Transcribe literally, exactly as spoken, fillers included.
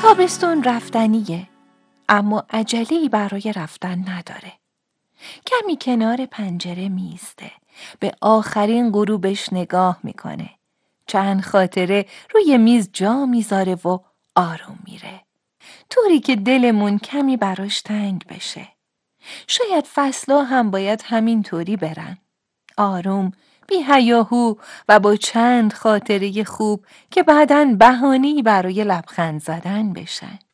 تابستون رفتنیه، اما عجله‌ای برای رفتن نداره. کمی کنار پنجره میسته، به آخرین غروبش نگاه میکنه. چند خاطره روی میز جا میذاره و آروم میره. طوری که دلمون کمی براش تنگ بشه. شاید فصلا هم باید همین طوری برن. آروم، بی هیاهو و با چند خاطره خوب که بعداً بهانه‌ای برای لبخند زدن بشن.